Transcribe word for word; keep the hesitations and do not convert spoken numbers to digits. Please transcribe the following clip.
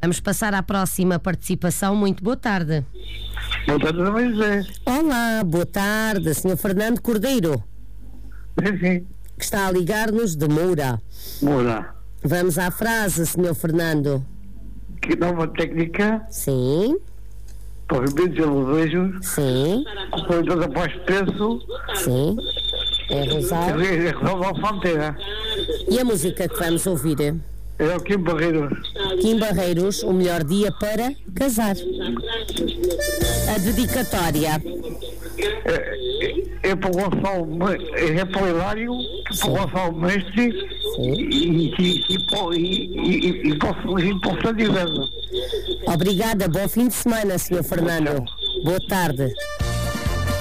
Vamos passar à próxima participação. Muito boa tarde. Boa tarde, Dona José. Olá, boa tarde, senhor Fernando Cordeiro, Sim, sim. que está a ligar-nos de Moura. Moura. Vamos à frase, senhor Fernando. Que dá uma técnica Sim, para os beijos e desejos, sim, para todos após preço, sim. É Rosário. e resolve a fronteira. E a música que vamos ouvir? É o Kim Barreiros. Kim Barreiros, o melhor dia para casar. A dedicatória. É, é para o Gonçalo, Me- é para o Hilário, para o Gonçalo Mestre e, e, e, e, para o- e, e, e, para o- e para o Santo Iverno. Obrigada, bom fim de semana, senhor Fernando. Boa tarde.